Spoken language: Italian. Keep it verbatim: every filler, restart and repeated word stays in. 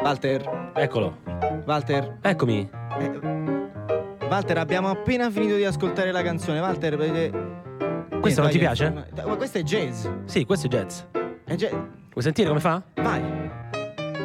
Walter. Eccolo. Walter. Eccomi. Eh, Walter, abbiamo appena finito di ascoltare la canzone. Walter, eh, Questo non ti vai, piace? Ma questo è jazz. Sì, questo è jazz. È jazz. Vuoi sentire come fa? Vai.